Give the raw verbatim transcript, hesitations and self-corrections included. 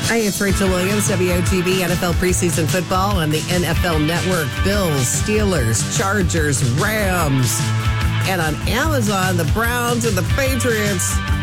Hi, it's Rachel Williams, W O T B, N F L preseason football on the N F L Network. Bills, Steelers, Chargers, Rams. And on Amazon, the Browns and the Patriots.